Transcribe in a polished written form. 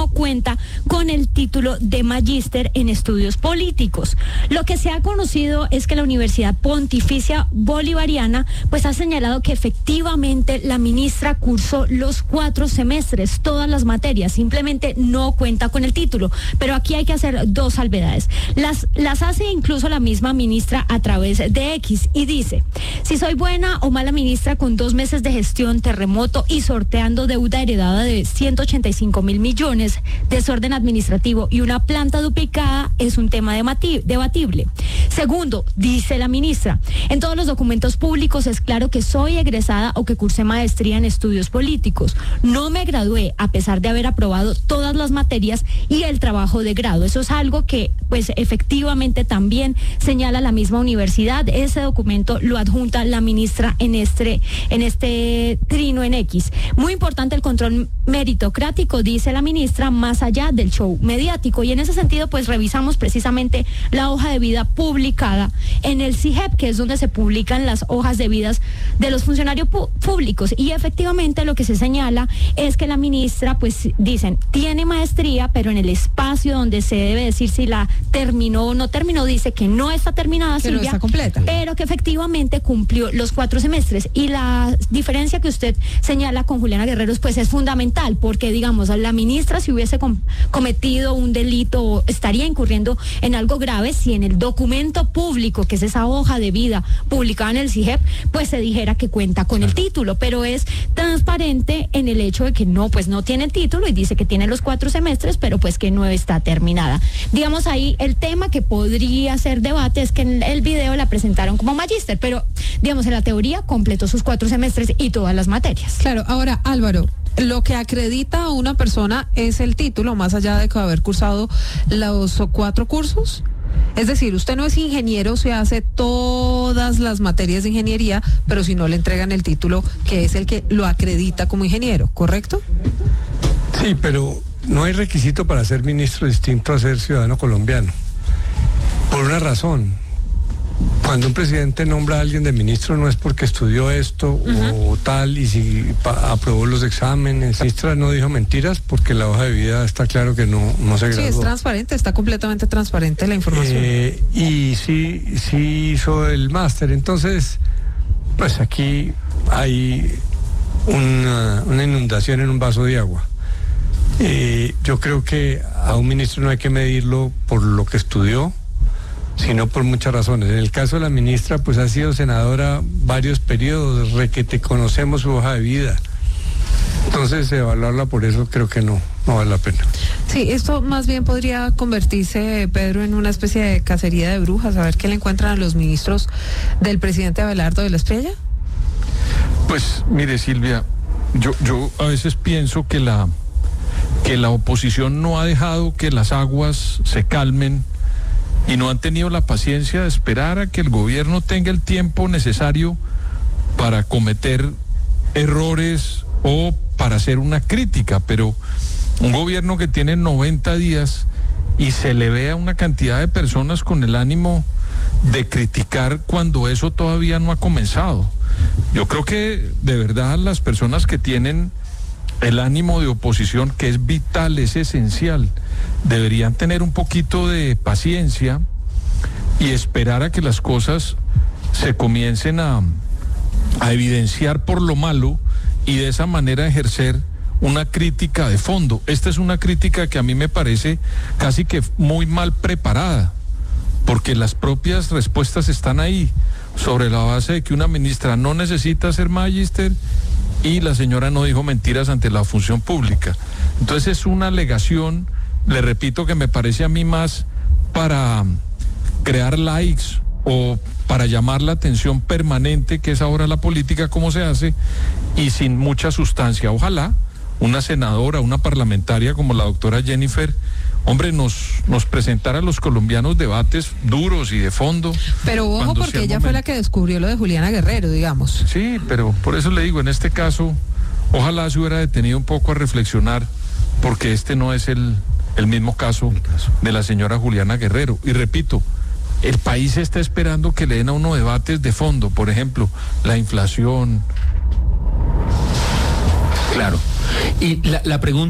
no cuenta con el título de magíster en estudios políticos. Lo que se ha conocido es que la Universidad Pontificia Bolivariana pues ha señalado que efectivamente la ministra cursó los 4 semestres, todas las materias, simplemente no cuenta con el título. Pero aquí hay que hacer 2 salvedades. Las hace incluso la misma ministra a través de X y dice: si soy buena o mala ministra con 2 meses de gestión, terremoto y sorteando deuda heredada de 185 mil millones, desorden administrativo y una planta duplicada, es un tema debatible. Segundo, dice la ministra, en todos los documentos públicos es claro que soy egresada o que cursé maestría en estudios políticos. No me gradué a pesar de haber aprobado todas las materias y el trabajo de grado. Eso es algo que pues efectivamente también señala la misma universidad. Ese documento lo adjunta la ministra en este trino en X. Muy importante el control meritocrático, dice la ministra, más allá del show mediático. Y en ese sentido pues revisamos precisamente la hoja de vida publicada en el CIGEP, que es donde se publican las hojas de vidas de los funcionarios públicos, y efectivamente lo que se señala es que la ministra pues dicen tiene maestría, pero en el espacio donde se debe decir si la terminó o no terminó, dice que no está terminada, que Silvia, no está completa, pero que efectivamente cumplió los 4 semestres. Y la diferencia que usted señala con Juliana Guerreros pues es fundamental, porque digamos la ministra, si hubiese cometido un delito, estaría incurriendo en algo grave si en el documento público, que es esa hoja de vida publicada en el CIGEP, pues se dijera que cuenta con el título, pero es transparente en el hecho de que no, pues no tiene título y dice que tiene los 4 semestres, pero pues que no está terminada. Digamos ahí el tema que podría ser debate es que en el video la presentaron como magíster, pero digamos en la teoría completó sus 4 semestres y todas las materias. Claro, ahora Álvaro, lo que acredita a una persona es el título, más allá de haber cursado los 4 cursos. Es decir, usted no es ingeniero, se hace todas las materias de ingeniería, pero si no le entregan el título, que es el que lo acredita como ingeniero, ¿correcto? Sí, pero no hay requisito para ser ministro distinto a ser ciudadano colombiano. Por una razón. Cuando un presidente nombra a alguien de ministro no es porque estudió esto o tal, y si aprobó los exámenes. La ministra no dijo mentiras porque la hoja de vida está claro que no se graduó. Sí, es transparente, está completamente transparente la información. Y sí hizo el máster. Entonces, pues aquí hay una inundación en un vaso de agua. Yo creo que a un ministro no hay que medirlo por lo que estudió, sino por muchas razones. En el caso de la ministra, pues ha sido senadora varios periodos, requete conocemos su hoja de vida. Entonces, evaluarla por eso creo que no vale la pena. Sí, esto más bien podría convertirse, Pedro, en una especie de cacería de brujas, a ver qué le encuentran a los ministros del presidente Abelardo de la Espriella. Pues, mire, Silvia, yo a veces pienso que la oposición no ha dejado que las aguas se calmen y no han tenido la paciencia de esperar a que el gobierno tenga el tiempo necesario para cometer errores o para hacer una crítica, pero un gobierno que tiene 90 días y se le ve a una cantidad de personas con el ánimo de criticar cuando eso todavía no ha comenzado. Yo creo que de verdad las personas que tienen el ánimo de oposición, que es vital, es esencial, deberían tener un poquito de paciencia y esperar a que las cosas se comiencen a evidenciar por lo malo y de esa manera ejercer una crítica de fondo. Esta es una crítica que a mí me parece casi que muy mal preparada, porque las propias respuestas están ahí, sobre la base de que una ministra no necesita ser magíster y la señora no dijo mentiras ante la función pública. Entonces es una alegación, le repito, que me parece a mí más para crear likes o para llamar la atención permanente, que es ahora la política como se hace, y sin mucha sustancia. Ojalá una senadora, una parlamentaria como la doctora Jennifer, hombre, nos presentara a los colombianos debates duros y de fondo. Pero ojo, porque ella fue la que descubrió lo de Juliana Guerrero, digamos. Sí, pero por eso le digo, en este caso, ojalá se hubiera detenido un poco a reflexionar, porque este no es el mismo caso de la señora Juliana Guerrero. Y repito, el país está esperando que le den a uno debates de fondo, por ejemplo, la inflación. Claro. Y la pregunta